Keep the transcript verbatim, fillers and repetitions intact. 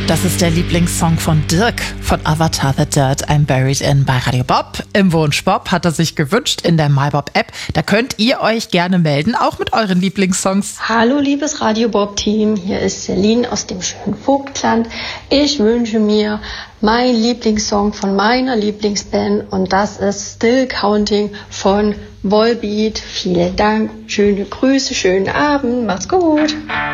Das ist der Lieblingssong von Dirk von Avatar The Dirt, I'm Buried In bei Radio Bob. Im Wunsch Bob hat er sich gewünscht in der MyBob-App. Da könnt ihr euch gerne melden, auch mit euren Lieblingssongs. Hallo liebes Radio Bob-Team, hier ist Celine aus dem schönen Vogtland. Ich wünsche mir meinen Lieblingssong von meiner Lieblingsband und das ist Still Counting von Volbeat. Vielen Dank, schöne Grüße, schönen Abend, macht's gut.